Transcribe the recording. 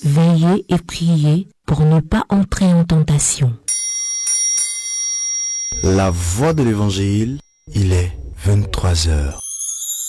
Veillez et priez pour ne pas entrer en tentation. La voix de l'évangile, il est 23 heures.